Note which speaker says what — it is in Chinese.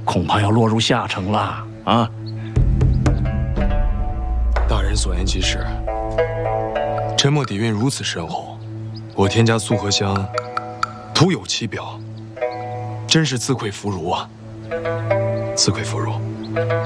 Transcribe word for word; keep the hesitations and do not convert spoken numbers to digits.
Speaker 1: 恐怕要落入下乘了啊！
Speaker 2: 大人所言极是，沉默底蕴如此深厚，我天家素荷香徒有其表，真是自愧弗如啊！自愧弗如。